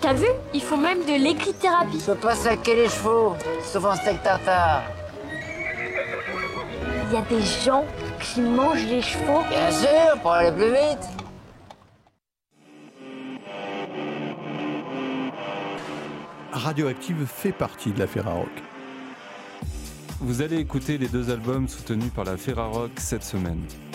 T'as vu? Ils font même de l'équithérapie. Je peux pas saquer les chevaux, sauf en steak tartare. Il y a des gens qui mangent les chevaux. Bien sûr, pour aller plus vite. Radioactive fait partie de la Ferrarock. Vous allez écouter les 2 albums soutenus par la Ferrarock cette semaine.